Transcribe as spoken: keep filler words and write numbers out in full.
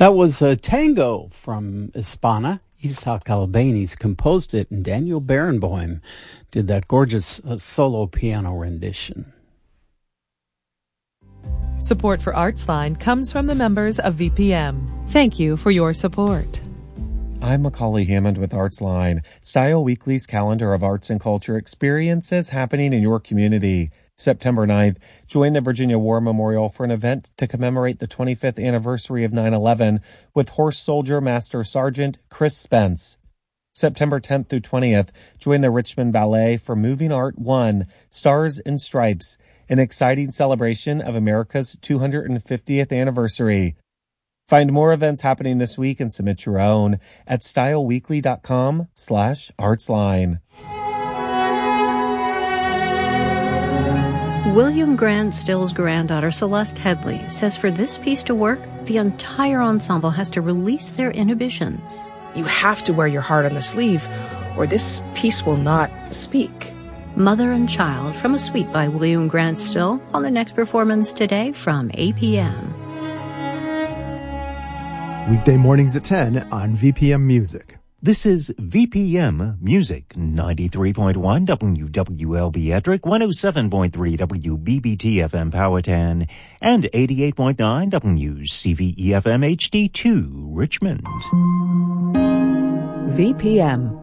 That was a tango from Hispana. Isaac Albéniz composed it, and Daniel Barenboim did that gorgeous uh, solo piano rendition. Support for Artsline comes from the members of V P M. Thank you for your support. I'm Macaulay Hammond with Artsline, Style Weekly's calendar of arts and culture experiences happening in your community. September ninth, join the Virginia War Memorial for an event to commemorate the twenty-fifth anniversary of nine eleven with Horse Soldier Master Sergeant Chris Spence. September tenth through twentieth, join the Richmond Ballet for Moving Art one, Stars and Stripes, an exciting celebration of America's two hundred fiftieth anniversary. Find more events happening this week and submit your own at styleweekly.com slash artsline. William Grant Still's granddaughter, Celeste Headley, says for this piece to work, the entire ensemble has to release their inhibitions. You have to wear your heart on the sleeve, or this piece will not speak. Mother and Child from a suite by William Grant Still on the next performance today from eight p.m. Weekday mornings at ten on V P M Music. This is V P M Music, ninety-three point one W W L B Ettrick, one oh seven point three W B B T F M Powhatan, and eighty-eight point nine W C V E F M H D two Richmond. V P M.